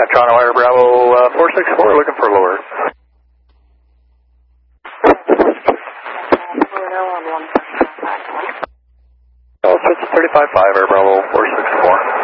Toronto Air Bravo 464, looking for lower. Oh, it's 35.5 Air Bravo 464.